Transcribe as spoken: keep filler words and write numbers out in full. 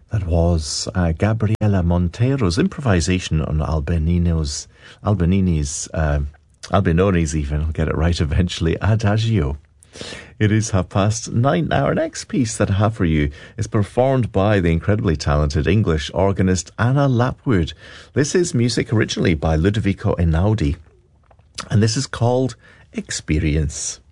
That was uh, Gabriela Montero's improvisation on Albinini's, Albinini's, uh, Albinoni's even, I'll get it right eventually, Adagio. It is half past nine. Our next piece that I have for you is performed by the incredibly talented English organist Anna Lapwood. This is music originally by Ludovico Einaudi, and this is called Experience.